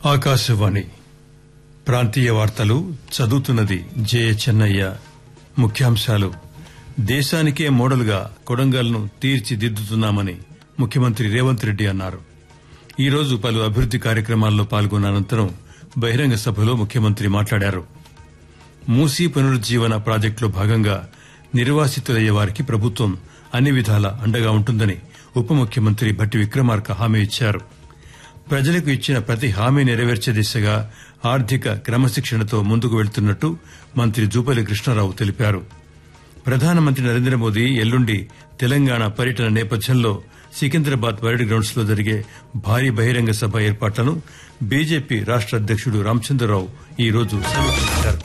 ఆకాశవాణి ప్రాంతీయ వార్తలు చదువుతున్నది జె చెన్నయ్య. ముఖ్యాంశాలు. దేశానికే మోడల్గా కొడంగల్ను తీర్చిదిద్దుతున్నామని ముఖ్యమంత్రి రేవంత్ రెడ్డి అన్నారు. ఈరోజు పలు అభివృద్ది కార్యక్రమాల్లో పాల్గొన్న అనంతరం బహిరంగ సభలో ముఖ్యమంత్రి మాట్లాడారు. మూసీ పునరుజ్జీవన ప్రాజెక్టులో భాగంగా నిర్వాసితులయ్యే వారికి ప్రభుత్వం అన్ని విధాలా అండగా ఉంటుందని ఉప ముఖ్యమంత్రి భట్టి విక్రమార్క హామీ ఇచ్చారు. ప్రజలకు ఇచ్చిన ప్రతి హామీ నెరవేర్చే దిశగా ఆర్థిక క్రమశిక్షణతో ముందుకు వెళ్తున్నట్టు మంత్రి జూపల్లి కృష్ణారావు తెలిపారు. ప్రధానమంత్రి నరేంద్ర మోదీ ఎల్లుండి తెలంగాణ పర్యటన నేపథ్యంలో సికింద్రాబాద్ పరేడ్ గ్రౌండ్స్ లో జరిగే భారీ బహిరంగ సభ ఏర్పాట్లను బీజేపీ రాష్ట అధ్యకుడు రామచంద్రరావు ఈరోజు సమీక్షించారు.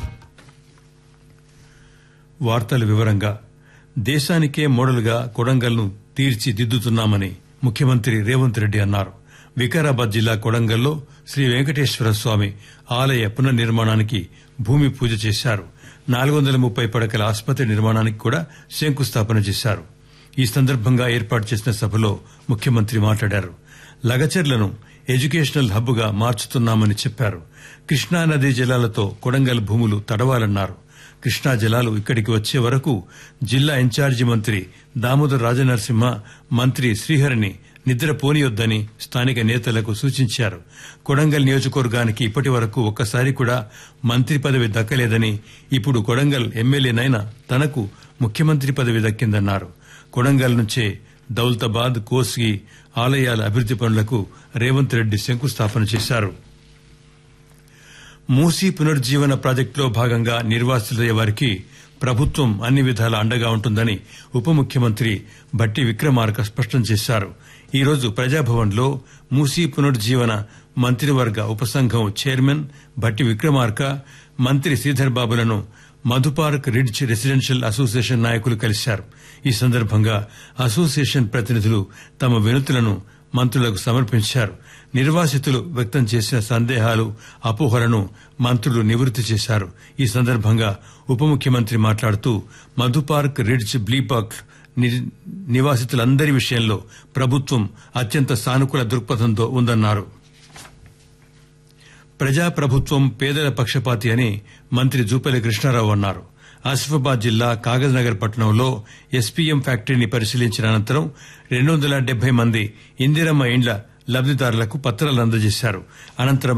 వార్తల వివరంగా దేశానికే మోడల్గా కొడంగల్ను తీర్చిదిద్దుతున్నామని ముఖ్యమంత్రి రేవంత్ రెడ్డి అన్నారు. వికారాబాద్ జిల్లా కొడంగల్లో శ్రీ వెంకటేశ్వర స్వామి ఆలయ పునర్నిర్మాణానికి భూమి పూజ చేశారు. 430 పడకల ఆసుపత్రి నిర్మాణానికి కూడా శంకుస్థాపన చేశారు. ఈ సందర్భంగా ఏర్పాటు చేసిన సభలో ముఖ్యమంత్రి మాట్లాడారు. లగచర్లను ఎడ్యుకేషనల్ హబ్ గా మార్చుతున్నామని చెప్పారు. కృష్ణానదీ జలాలతో కొడంగల్ భూములు తడవాలన్నారు. కృష్ణా జలాలు ఇక్కడికి వచ్చే వరకు జిల్లా ఇన్ఛార్జి మంత్రి దామోదర్ రాజనరసింహ మంత్రి శ్రీహరిని నిద్రపోనియొద్దని స్థానిక నేతలకు సూచించారు. కొడంగల్ నియోజకవర్గానికి ఇప్పటి వరకు ఒక్కసారి కూడా మంత్రి పదవి దక్కలేదని, ఇప్పుడు కొడంగల్ ఎమ్మెల్యేనైనా తనకు ముఖ్యమంత్రి పదవి దక్కిందన్నారు. కొడంగల్ నుంచే దౌలతాబాద్, కోస్గి ఆలయాల అభివృద్ది పనులకు రేవంత్ రెడ్డి శంకుస్థాపన చేశారు. మూసీ పునరుజ్జీవన ప్రాజెక్టులో భాగంగా నిర్వాసితులయ్యే వారికి ప్రభుత్వం అన్ని విధాలా అండగా ఉంటుందని ఉప ముఖ్యమంత్రి భట్టి విక్రమార్క స్పష్టం చేశారు. ఈరోజు ప్రజాభవన్ లో మూసీ పునరుజ్జీవన మంత్రివర్గ ఉపసంఘం చైర్మన్ భట్టి విక్రమార్క, మంత్రి శ్రీధర్ బాబులను మధుపార్క్ రిడ్జ్ రెసిడెన్షియల్ అసోసియేషన్ నాయకులు కలిశారు. ఈ సందర్భంగా అసోసియేషన్ ప్రతినిధులు తమ వినతులను మంత్రులకు సమర్పించారు. నిర్వాసితులు వ్యక్తం చేసిన సందేహాలు, అపోహలను మంత్రులు నివృత్తి చేశారు. ఈ సందర్భంగా ఉప ముఖ్యమంత్రి మాట్లాడుతూ మధుపార్క్ రిడ్జ్ బ్లీపాక్ నివాసితులందరి విషయంలో ప్రభుత్వం అత్యంత సానుకూల దృక్పథంతో ఉందన్నారు. ప్రజాప్రభుత్వం పేదల పక్షపాతి అని మంత్రి జూపల్లి కృష్ణారావు అన్నారు. ఆసిఫాబాద్ జిల్లా కాగజ్నగర్ పట్టణంలో ఎస్పీఎం ఫ్యాక్టరీని పరిశీలించిన అనంతరం 270 మంది ఇందిరమ్మ ఇండ్ల లబ్దిదారులకు పత్రాలు అందజేశారు. అనంతరం